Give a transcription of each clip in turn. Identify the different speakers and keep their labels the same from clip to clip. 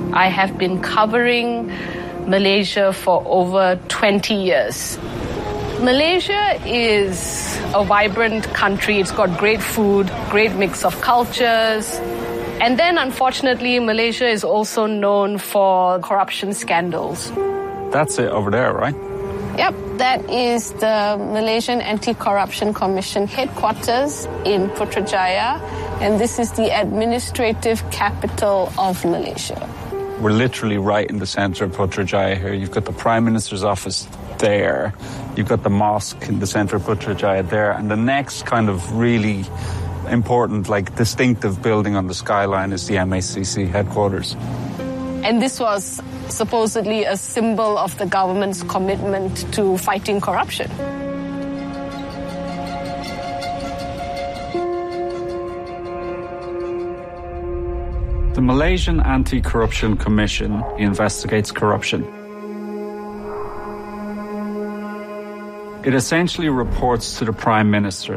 Speaker 1: I have been covering Malaysia for over 20 years. Malaysia is a vibrant country. It's got great food, great mix of cultures. And then, unfortunately, Malaysia is also known for corruption scandals.
Speaker 2: That's it over there, right?
Speaker 1: Yep, that is the Malaysian Anti-Corruption Commission headquarters in Putrajaya, and this is the administrative capital of Malaysia.
Speaker 2: We're literally right in the centre of Putrajaya here. You've got the Prime Minister's office there. You've got the mosque in the centre of Putrajaya there. And the next kind of really important, distinctive building on the skyline is the MACC headquarters.
Speaker 1: And this was supposedly a symbol of the government's commitment to fighting corruption.
Speaker 2: The Malaysian Anti-Corruption Commission investigates corruption. It essentially reports to the Prime Minister.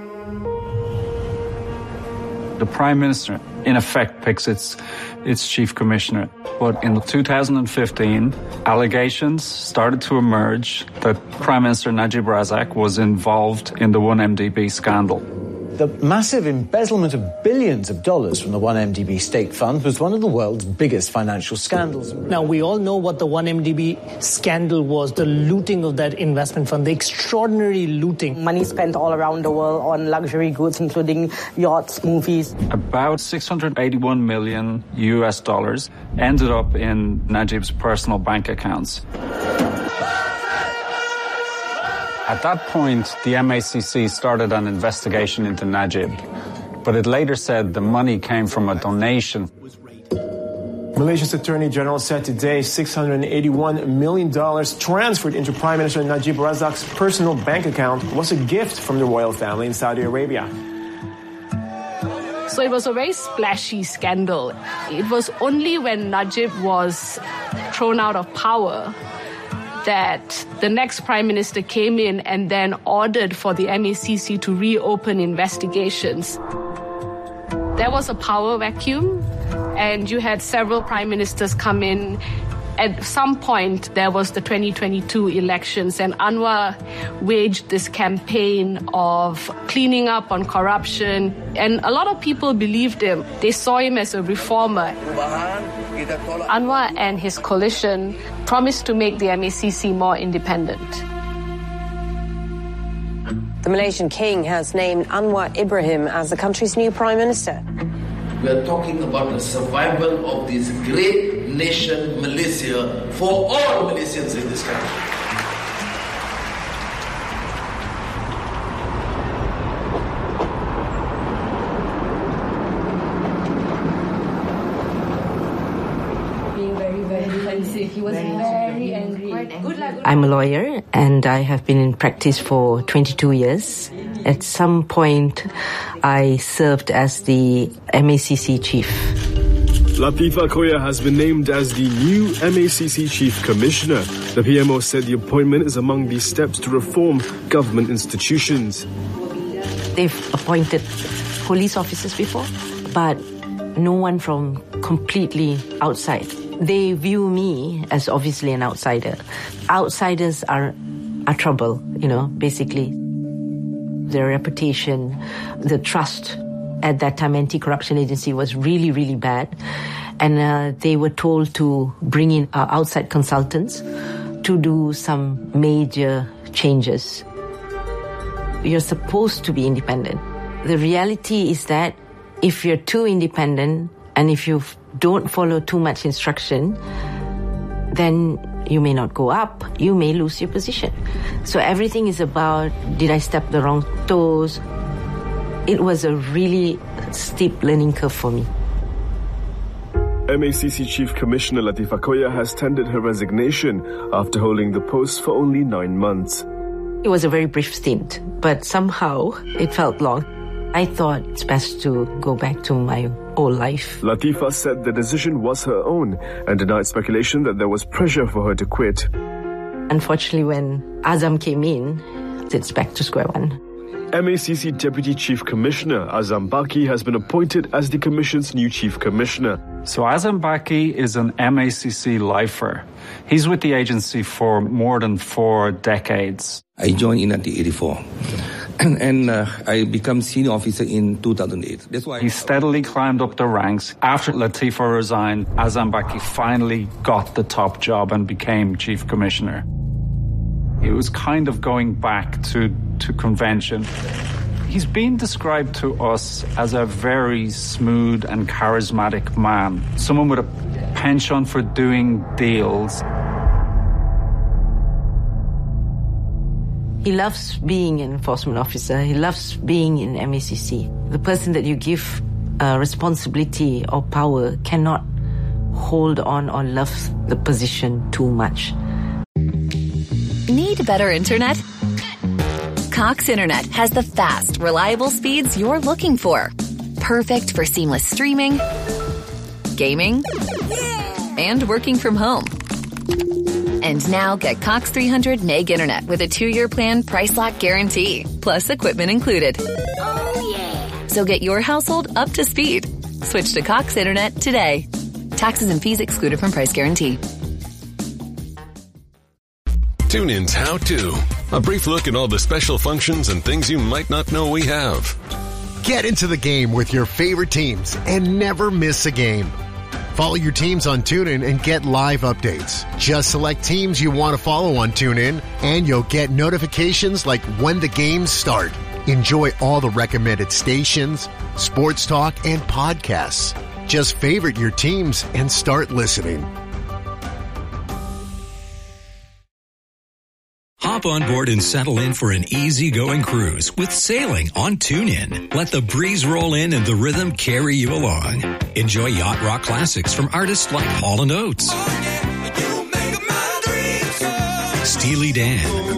Speaker 2: The Prime Minister, in effect, picks its chief commissioner. But in 2015, allegations started to emerge that Prime Minister Najib Razak was involved in the 1MDB scandal.
Speaker 3: The massive embezzlement of billions of dollars from the 1MDB state fund was one of the world's biggest financial scandals.
Speaker 4: Now, we all know what the 1MDB scandal was, the looting of that investment fund, the extraordinary looting.
Speaker 5: Money spent all around the world on luxury goods, including yachts, movies.
Speaker 2: About $681 million US ended up in Najib's personal bank accounts. At that point, the MACC started an investigation into Najib, but it later said the money came from a donation.
Speaker 6: Malaysia's Attorney General said today $681 million transferred into Prime Minister Najib Razak's personal bank account was a gift from the royal family in Saudi Arabia.
Speaker 1: So it was a very splashy scandal. It was only when Najib was thrown out of power that the next Prime Minister came in and then ordered for the MACC to reopen investigations. There was a power vacuum, and you had several Prime Ministers come in. At some point, there was the 2022 elections, and Anwar waged this campaign of cleaning up on corruption, and a lot of people believed him. They saw him as a reformer. Anwar and his coalition promised to make the MACC more independent.
Speaker 7: The Malaysian king has named Anwar Ibrahim as the country's new prime minister.
Speaker 8: We are talking about the survival of this great nation, Malaysia, for all Malaysians in this country.
Speaker 9: He was very angry.
Speaker 10: I'm a lawyer and I have been in practice for 22 years. At some point, I served as the MACC chief.
Speaker 11: Latifah Koya has been named as the new MACC Chief Commissioner. The PMO said the appointment is among the steps to reform government institutions.
Speaker 10: They've appointed police officers before, but no one from completely outside. They view me as obviously an outsider. Outsiders are trouble, basically. Their reputation, the trust at that time, anti-corruption agency was really, really bad. And they were told to bring in outside consultants to do some major changes. You're supposed to be independent. The reality is that if you're too independent and if you don't follow too much instruction, then you may not go up, you may lose your position. So everything is about, did I step the wrong toes? It was a really steep learning curve for me.
Speaker 11: MACC Chief Commissioner Latifah Koya has tendered her resignation after holding the post for only 9 months.
Speaker 10: It was a very brief stint, but somehow it felt long. I thought it's best to go back to my old life.
Speaker 11: Latifah said the decision was her own and denied speculation that there was pressure for her to quit.
Speaker 10: Unfortunately, when Azam came in, it's back to square one.
Speaker 11: MACC Deputy Chief Commissioner Azam Baki has been appointed as the Commission's new Chief Commissioner.
Speaker 2: So Azam Baki is an MACC lifer. He's with the agency for more than 4 decades.
Speaker 12: I joined in 1984. And I became senior officer in 2008. That's why
Speaker 2: he steadily climbed up the ranks. After Latifa resigned, Azam Baki finally got the top job and became Chief Commissioner. It was kind of going back to convention. He's been described to us as a very smooth and charismatic man, someone with a penchant for doing deals.
Speaker 10: He loves being an enforcement officer. He loves being in MACC. The person that you give responsibility or power cannot hold on or love the position too much.
Speaker 13: Need better internet? Cox Internet has the fast, reliable speeds you're looking for. Perfect for seamless streaming, gaming, and working from home. And now get Cox 300 meg internet with a 2-year plan price lock guarantee, plus equipment included. Oh, yeah. So get your household up to speed. Switch to Cox Internet today. Taxes and fees excluded from price guarantee.
Speaker 14: TuneIn's How To. A brief look at all the special functions and things you might not know we have.
Speaker 15: Get into the game with your favorite teams and never miss a game. Follow your teams on TuneIn and get live updates. Just select teams you want to follow on TuneIn, and you'll get notifications like when the games start. Enjoy all the recommended stations, sports talk, and podcasts. Just favorite your teams and start listening.
Speaker 16: Hop on board and settle in for an easy-going cruise with sailing on TuneIn. Let the breeze roll in and the rhythm carry you along. Enjoy yacht rock classics from artists like Hall & Oates, Steely Dan,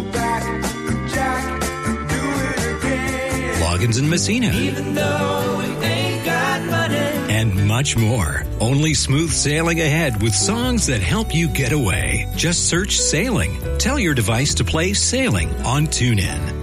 Speaker 16: Loggins and Messina, and much more. Only smooth sailing ahead with songs that help you get away. Just search Sailing. Tell your device to play Sailing on TuneIn.